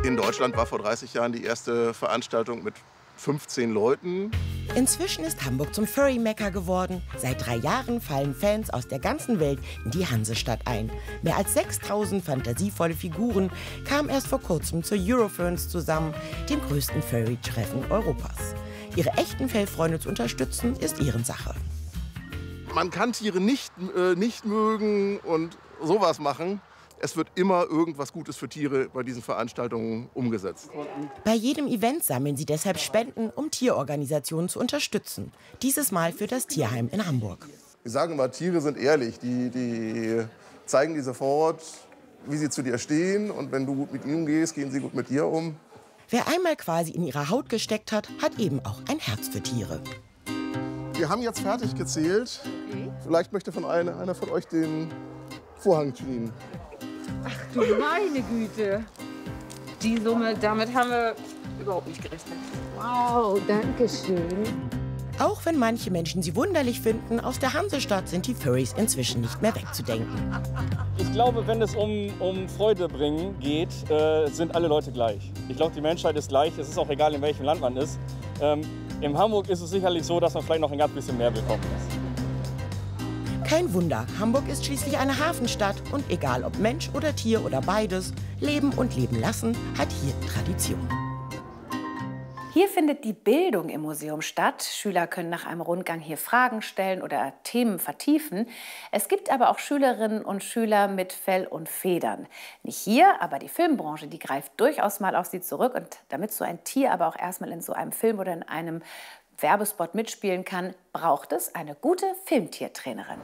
In Deutschland war vor 30 Jahren die erste Veranstaltung mit 15 Leuten. Inzwischen ist Hamburg zum Furry-Mekka geworden. Seit 3 Jahren fallen Fans aus der ganzen Welt in die Hansestadt ein. Mehr als 6000 fantasievolle Figuren kamen erst vor kurzem zur Eurofurence zusammen, dem größten Furry-Treffen Europas. Ihre echten Fellfreunde zu unterstützen, ist Ehrensache. Man kann Tiere nicht mögen und sowas machen. Es wird immer irgendwas Gutes für Tiere bei diesen Veranstaltungen umgesetzt. Bei jedem Event sammeln sie deshalb Spenden, um Tierorganisationen zu unterstützen. Dieses Mal für das Tierheim in Hamburg. Wir sagen immer, Tiere sind ehrlich. Die zeigen dir sofort, wie sie zu dir stehen. Und wenn du gut mit ihnen umgehst, gehen sie gut mit dir um. Wer einmal quasi in ihre Haut gesteckt hat, hat eben auch ein Herz für Tiere. Wir haben jetzt fertig gezählt. Vielleicht möchte einer von euch den Vorhang ziehen. Ach du meine Güte. Die Summe, damit haben wir überhaupt nicht gerechnet. Wow, danke schön. Auch wenn manche Menschen sie wunderlich finden, aus der Hansestadt sind die Furries inzwischen nicht mehr wegzudenken. Ich glaube, wenn es um Freude bringen geht, sind alle Leute gleich. Ich glaube, die Menschheit ist gleich. Es ist auch egal, in welchem Land man ist. In Hamburg ist es sicherlich so, dass man vielleicht noch ein ganz bisschen mehr willkommen ist. Kein Wunder, Hamburg ist schließlich eine Hafenstadt und egal ob Mensch oder Tier oder beides, Leben und Leben lassen hat hier Tradition. Hier findet die Bildung im Museum statt. Schüler können nach einem Rundgang hier Fragen stellen oder Themen vertiefen. Es gibt aber auch Schülerinnen und Schüler mit Fell und Federn. Nicht hier, aber die Filmbranche, die greift durchaus mal auf sie zurück. Und damit so ein Tier aber auch erstmal in so einem Film oder in einem Werbespot mitspielen kann, braucht es eine gute Filmtiertrainerin.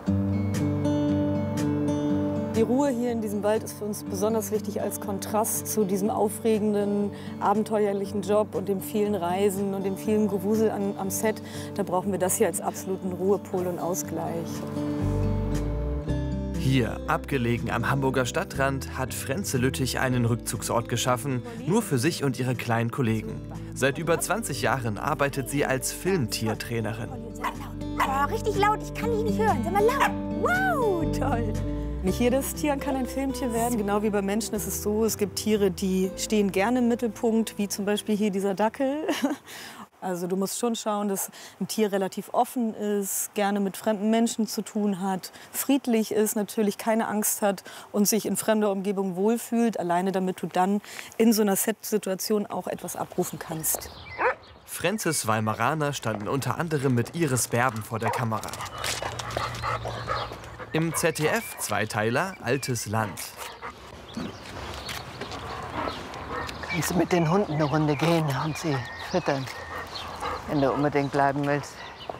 Die Ruhe hier in diesem Wald ist für uns besonders wichtig als Kontrast zu diesem aufregenden, abenteuerlichen Job und dem vielen Reisen und dem vielen Gewusel am Set. Da brauchen wir das hier als absoluten Ruhepol und Ausgleich. Hier, abgelegen am Hamburger Stadtrand, hat Frenze Lüttich einen Rückzugsort geschaffen, nur für sich und ihre kleinen Kollegen. Seit über 20 Jahren arbeitet sie als Filmtiertrainerin. Oh, richtig laut, ich kann dich nicht hören. Sag mal laut. Wow, toll. Nicht jedes Tier kann ein Filmtier werden. Genau wie bei Menschen ist es so, es gibt Tiere, die stehen gerne im Mittelpunkt, wie zum Beispiel hier dieser Dackel. Also du musst schon schauen, dass ein Tier relativ offen ist, gerne mit fremden Menschen zu tun hat, friedlich ist, natürlich keine Angst hat und sich in fremder Umgebung wohlfühlt, alleine damit du dann in so einer Set-Situation auch etwas abrufen kannst. Frenzes Weimaraner standen unter anderem mit Iris Berben vor der Kamera. Im ZDF-Zweiteiler Altes Land. Kannst du mit den Hunden eine Runde gehen und sie füttern, wenn du unbedingt bleiben willst.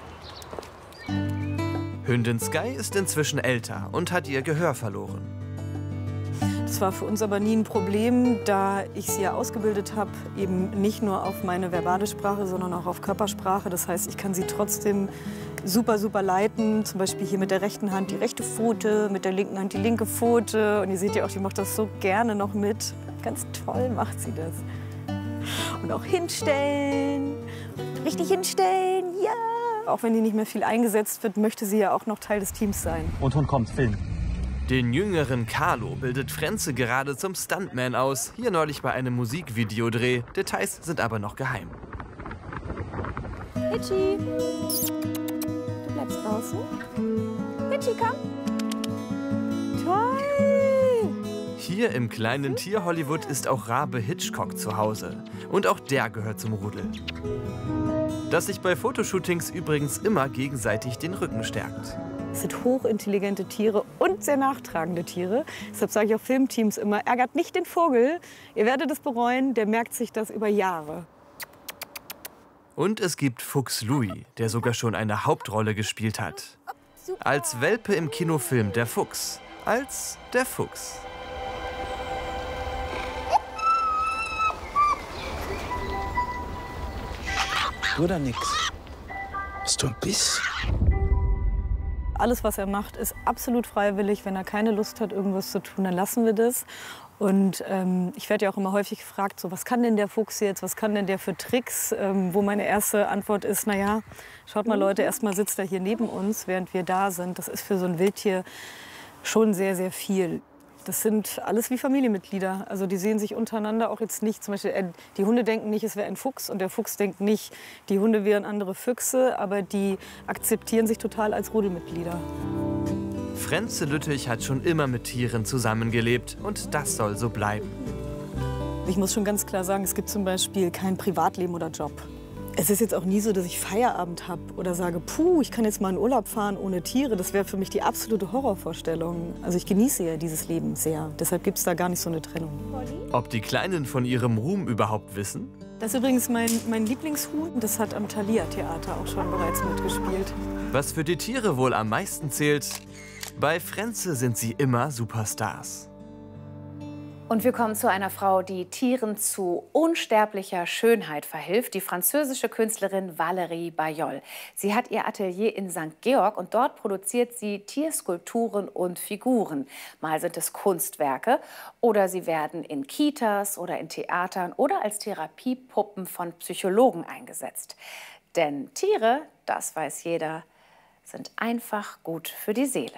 Hündin Sky ist inzwischen älter und hat ihr Gehör verloren. Das war für uns aber nie ein Problem, da ich sie ja ausgebildet habe, eben nicht nur auf meine verbale Sprache, sondern auch auf Körpersprache. Das heißt, ich kann sie trotzdem super leiten. Zum Beispiel hier mit der rechten Hand die rechte Pfote, mit der linken Hand die linke Pfote. Und ihr seht ja auch, die macht das so gerne noch mit. Ganz toll macht sie das. Und auch hinstellen, richtig hinstellen, ja. Auch wenn die nicht mehr viel eingesetzt wird, möchte sie ja auch noch Teil des Teams sein. Und Hund kommt, Film. Den jüngeren Carlo bildet Frenze gerade zum Stuntman aus. Hier neulich bei einem Musikvideodreh. Details sind aber noch geheim. Hitchi, du bleibst draußen. Hitchi, komm. Toll. Hier im kleinen Tier-Hollywood ist auch Rabe Hitchcock zu Hause. Und auch der gehört zum Rudel. Das sich bei Fotoshootings übrigens immer gegenseitig den Rücken stärkt. Es sind hochintelligente Tiere und sehr nachtragende Tiere. Deshalb sage ich auch Filmteams immer, ärgert nicht den Vogel. Ihr werdet es bereuen, der merkt sich das über Jahre. Und es gibt Fuchs Louis, der sogar schon eine Hauptrolle gespielt hat. Als Welpe im Kinofilm Der Fuchs. Als der Fuchs. Oder nix? Bist du ein Biss? Alles, was er macht, ist absolut freiwillig. Wenn er keine Lust hat, irgendwas zu tun, dann lassen wir das. Und ich werde ja auch immer häufig gefragt, so, was kann denn der Fuchs jetzt, was kann denn der für Tricks? Wo meine erste Antwort ist, naja, schaut mal Leute, erstmal sitzt er hier neben uns, während wir da sind. Das ist für so ein Wildtier schon sehr viel. Das sind alles wie Familienmitglieder. Also die sehen sich untereinander auch jetzt nicht. Zum Beispiel, die Hunde denken nicht, es wäre ein Fuchs. Und der Fuchs denkt nicht, die Hunde wären andere Füchse. Aber die akzeptieren sich total als Rudelmitglieder. Frenze Lüttich hat schon immer mit Tieren zusammengelebt. Und das soll so bleiben. Ich muss schon ganz klar sagen, es gibt zum Beispiel kein Privatleben oder Job. Es ist jetzt auch nie so, dass ich Feierabend habe oder sage, puh, ich kann jetzt mal in Urlaub fahren ohne Tiere. Das wäre für mich die absolute Horrorvorstellung. Also ich genieße ja dieses Leben sehr. Deshalb gibt es da gar nicht so eine Trennung. Ob die Kleinen von ihrem Ruhm überhaupt wissen? Das ist übrigens mein Lieblingshuhn. Das hat am Thalia-Theater auch schon bereits mitgespielt. Was für die Tiere wohl am meisten zählt? Bei Frenze sind sie immer Superstars. Und wir kommen zu einer Frau, die Tieren zu unsterblicher Schönheit verhilft, die französische Künstlerin Valérie Bayol. Sie hat ihr Atelier in St. Georg und dort produziert sie Tierskulpturen und Figuren. Mal sind es Kunstwerke oder sie werden in Kitas oder in Theatern oder als Therapiepuppen von Psychologen eingesetzt. Denn Tiere, das weiß jeder, sind einfach gut für die Seele.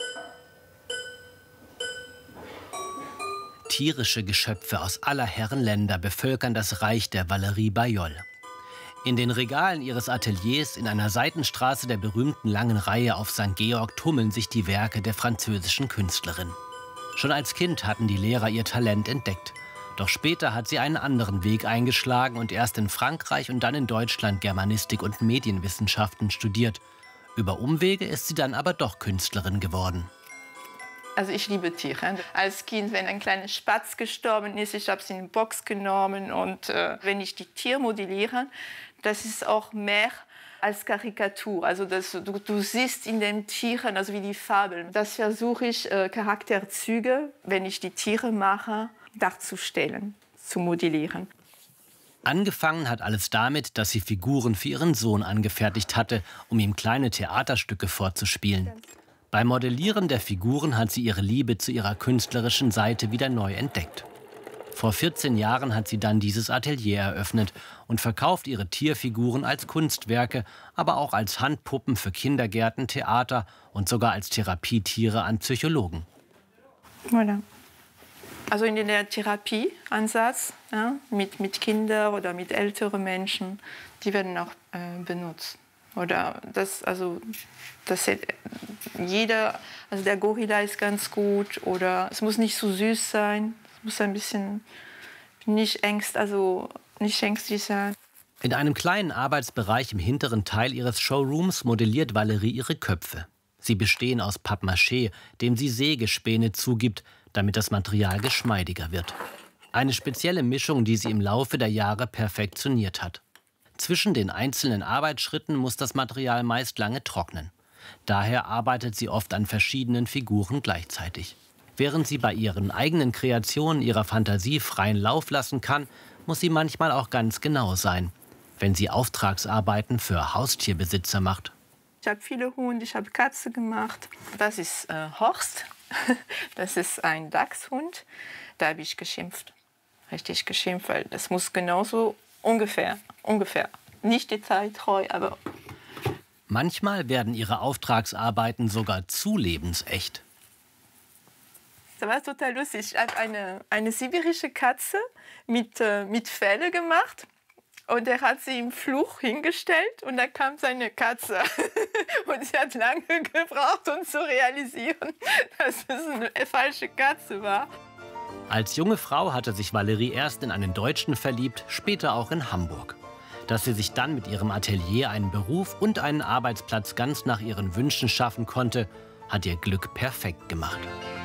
Tierische Geschöpfe aus aller Herren Länder bevölkern das Reich der Valérie Bayol. In den Regalen ihres Ateliers in einer Seitenstraße der berühmten langen Reihe auf St. Georg tummeln sich die Werke der französischen Künstlerin. Schon als Kind hatten die Lehrer ihr Talent entdeckt. Doch später hat sie einen anderen Weg eingeschlagen und erst in Frankreich und dann in Deutschland Germanistik und Medienwissenschaften studiert. Über Umwege ist sie dann aber doch Künstlerin geworden. Also ich liebe Tiere. Als Kind, wenn ein kleiner Spatz gestorben ist, ich habe sie in eine Box genommen. Und wenn ich die Tiere modelliere, das ist auch mehr als Karikatur. Also du siehst in den Tieren, also wie die Fabeln. Das versuche ich, Charakterzüge, wenn ich die Tiere mache, darzustellen, zu modellieren. Angefangen hat alles damit, dass sie Figuren für ihren Sohn angefertigt hatte, um ihm kleine Theaterstücke vorzuspielen. Beim Modellieren der Figuren hat sie ihre Liebe zu ihrer künstlerischen Seite wieder neu entdeckt. Vor 14 Jahren hat sie dann dieses Atelier eröffnet und verkauft ihre Tierfiguren als Kunstwerke, aber auch als Handpuppen für Kindergärten, Theater und sogar als Therapietiere an Psychologen. Voilà. Also in der Therapieansatz, ja, mit Kindern oder mit älteren Menschen, die werden auch benutzt. Oder jeder, also der Gorilla ist ganz gut oder es muss nicht so süß sein, es muss ein bisschen nicht ängstlich sein. In einem kleinen Arbeitsbereich im hinteren Teil ihres Showrooms modelliert Valérie ihre Köpfe. Sie bestehen aus Pappmaché, dem sie Sägespäne zugibt, damit das Material geschmeidiger wird. Eine spezielle Mischung, die sie im Laufe der Jahre perfektioniert hat. Zwischen den einzelnen Arbeitsschritten muss das Material meist lange trocknen. Daher arbeitet sie oft an verschiedenen Figuren gleichzeitig. Während sie bei ihren eigenen Kreationen ihrer Fantasie freien Lauf lassen kann, muss sie manchmal auch ganz genau sein, wenn sie Auftragsarbeiten für Haustierbesitzer macht. Ich habe viele Hunde, ich habe Katze gemacht. Das ist Horst, das ist ein Dachshund. Da habe ich geschimpft, richtig geschimpft, weil das muss genauso ungefähr. Nicht detailtreu, aber... Manchmal werden ihre Auftragsarbeiten sogar zu lebensecht. Das war total lustig. Ich habe eine sibirische Katze mit Felle gemacht. Und er hat sie im Fluch hingestellt und da kam seine Katze. Und sie hat lange gebraucht, um zu realisieren, dass es eine falsche Katze war. Als junge Frau hatte sich Valérie erst in einen Deutschen verliebt, später auch in Hamburg. Dass sie sich dann mit ihrem Atelier einen Beruf und einen Arbeitsplatz ganz nach ihren Wünschen schaffen konnte, hat ihr Glück perfekt gemacht.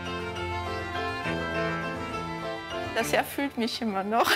Das erfüllt mich immer noch.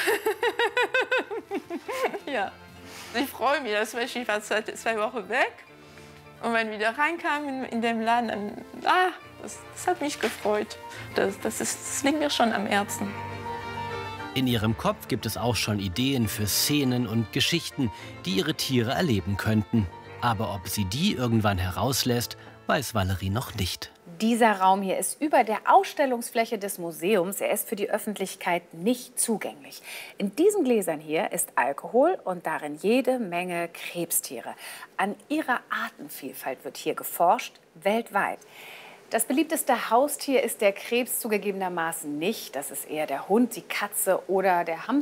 Ja. Ich freue mich, dass ich war 2 Wochen weg und wenn ich wieder reinkam in den Laden, das hat mich gefreut. Das liegt mir schon am Herzen. In ihrem Kopf gibt es auch schon Ideen für Szenen und Geschichten, die ihre Tiere erleben könnten. Aber ob sie die irgendwann herauslässt, weiß Valérie noch nicht. Dieser Raum hier ist über der Ausstellungsfläche des Museums. Er ist für die Öffentlichkeit nicht zugänglich. In diesen Gläsern hier ist Alkohol und darin jede Menge Krebstiere. An ihrer Artenvielfalt wird hier geforscht, weltweit. Das beliebteste Haustier ist der Krebs zugegebenermaßen nicht. Das ist eher der Hund, die Katze oder der Hamster.